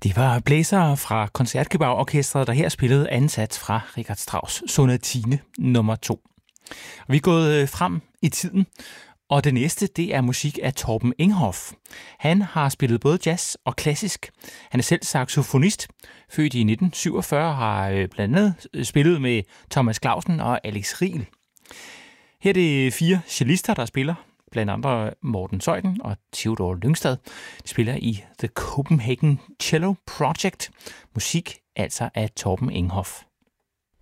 Det var blæsere fra Koncertgebouw-orkestret, der her spillede anden sats fra Richard Strauss' Sonatine nummer 2. Vi er gået frem i tiden, og det næste, det er musik af Torben Enghoff. Han har spillet både jazz og klassisk. Han er selv saxofonist, født i 1947, og har blandt andet spillet med Thomas Clausen og Alex Riel. Her er det 4 cellister, der spiller, blandt andre Morten Zeuthen og Theodor Lyngstad. De spiller i The Copenhagen Cello Project. Musik altså af Torben Enghoff.